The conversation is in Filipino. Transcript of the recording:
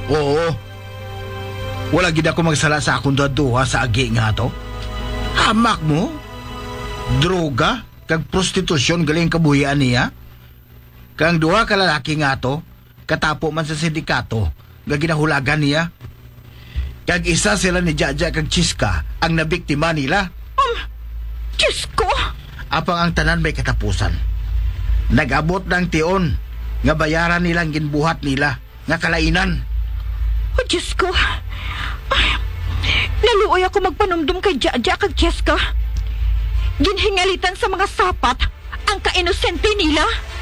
Oo. Wala gid ako magsala sa akong duha sa agi nga to. Hamak mo? Droga kag prostitusyon galing kabuhian niya. Kang duha ka lalaki nga to, katapo man sa sindikato, nga ginahulagan niya. Kag isa sila ni Jaja kag Chiska ang nabiktima nila. Diyos ko! Apang ang tanan may katapusan. Nag-abot ng tion nga bayaran nilang ginbuhat nila nga kalainan. Oh, Diyos ko! Ay, naluoy ako magpanumdum kay Jaja kag Cheska. Ginhingalitan sa mga sapat ang kainosente nila.